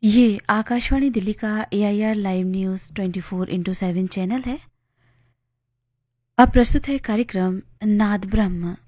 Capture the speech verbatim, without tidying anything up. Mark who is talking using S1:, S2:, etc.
S1: ये आकाशवाणी दिल्ली का AIR live news twenty four into seven channel है। अब प्रस्तुत है कार्यक्रम नाद ब्रह्म।